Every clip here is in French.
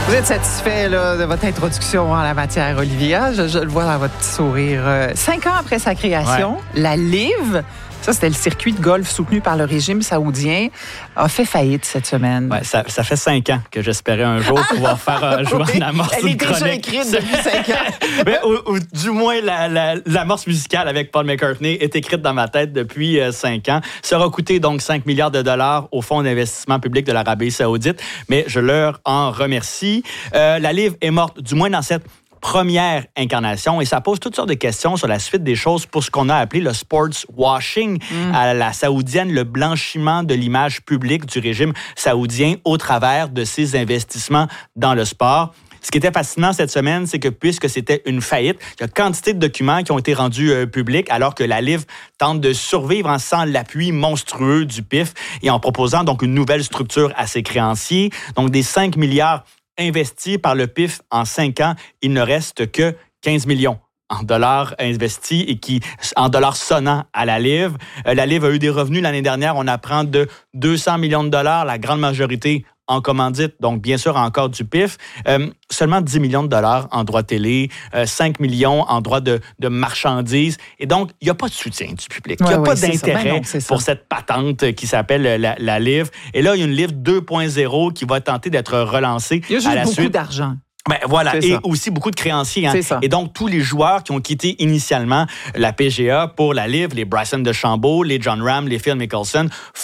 Vous êtes satisfait là, de votre introduction en la matière, Olivier? Je le vois dans votre petit sourire. 5 ans après sa création, la LIV, ça c'était le circuit de golf soutenu par le régime saoudien, a fait faillite cette semaine. Ouais, ça fait 5 ans que j'espérais un jour pouvoir faire jouer en amorce Elle est une déjà chronique. écrite depuis 5 ans. Mais, ou du moins, l'amorce musicale avec Paul McCartney est écrite dans ma tête depuis 5 ans. Ça aura coûté donc 5 milliards de dollars au Fonds d'investissement public de l'Arabie saoudite, mais je leur en remercie. La LIV est morte, du moins dans cette première incarnation, et ça pose toutes sortes de questions sur la suite des choses pour ce qu'on a appelé le sports washing à la saoudienne, le blanchiment de l'image publique du régime saoudien au travers de ses investissements dans le sport. Ce qui était fascinant cette semaine, c'est que puisque c'était une faillite, il y a quantité de documents qui ont été rendus publics alors que la LIV tente de survivre sans l'appui monstrueux du PIF et en proposant donc une nouvelle structure à ses créanciers. Donc des 5 milliards investis par le PIF en 5 ans, il ne reste que 15 millions en dollars investis et en dollars sonnants à la LIV. La LIV a eu des revenus l'année dernière, on apprend de 200 millions de dollars, la grande majorité en commandite, donc bien sûr encore du PIF. Seulement 10 millions de dollars en droits télé, 5 millions en droits de marchandises. Et donc, il n'y a pas de soutien du public. Il n'y a pas d'intérêt pour cette patente qui s'appelle la LIV. Et là, il y a une LIV 2.0 qui va tenter d'être relancée. Il y a juste beaucoup d'argent. Ben voilà, et aussi beaucoup de créanciers. Hein. Et donc, tous les joueurs qui ont quitté initialement la PGA pour la LIV, les Bryson DeChambeau, les Jon Rahm, les Phil Mickelson,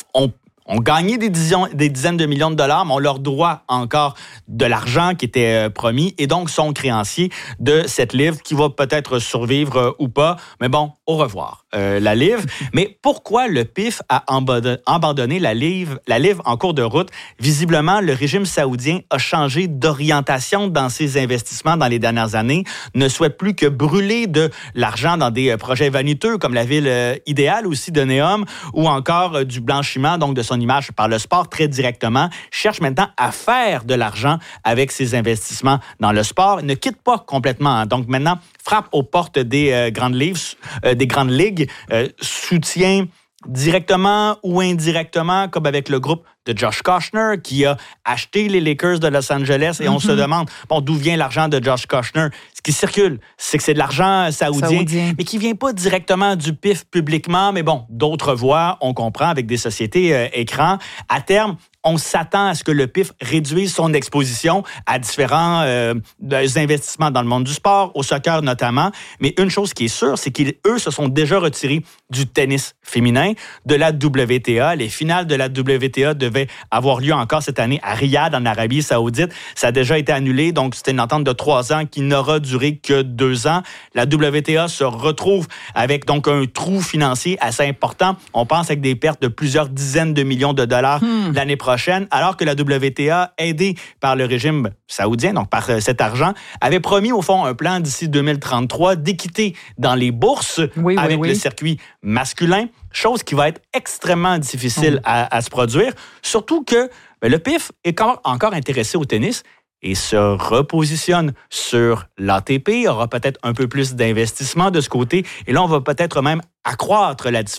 ont gagné des dizaines de millions de dollars, mais on leur doit encore de l'argent qui était promis et donc sont créanciers de cette LIV qui va peut-être survivre ou pas. Mais bon, au revoir, la LIV. Mais pourquoi le PIF a abandonné la LIV en cours de route? Visiblement, le régime saoudien a changé d'orientation dans ses investissements dans les dernières années, ne souhaite plus que brûler de l'argent dans des projets vaniteux comme la ville idéale aussi de Neom ou encore du blanchiment donc de son image par le sport très directement, cherche maintenant à faire de l'argent avec ses investissements dans le sport, ne quitte pas complètement. Hein. Donc maintenant, frappe aux portes des grandes ligues, soutient directement ou indirectement, comme avec le groupe de Josh Kushner, qui a acheté les Lakers de Los Angeles. Et on se demande, d'où vient l'argent de Josh Kushner? Ce qui circule, c'est que c'est de l'argent saoudien, mais qui vient pas directement du PIF publiquement. Mais bon, d'autres voix, on comprend, avec des sociétés écrans. À terme, on s'attend à ce que le PIF réduise son exposition à différents investissements dans le monde du sport, au soccer notamment. Mais une chose qui est sûre, c'est qu'eux se sont déjà retirés du tennis féminin, de la WTA. Les finales de la WTA devaient avoir lieu encore cette année à Riyad, en Arabie saoudite. Ça a déjà été annulé, donc c'était une entente de 3 ans qui n'aura duré que 2 ans. La WTA se retrouve avec donc un trou financier assez important. On pense avec des pertes de plusieurs dizaines de millions de dollars l'année prochaine, alors que la WTA, aidée par le régime saoudien, donc par cet argent, avait promis au fond un plan d'ici 2033 d'équité dans les bourses avec le circuit masculin, chose qui va être extrêmement difficile à se produire, surtout que le PIF est encore intéressé au tennis et se repositionne sur l'ATP, aura peut-être un peu plus d'investissement de ce côté, et là, on va peut-être même accroître la différence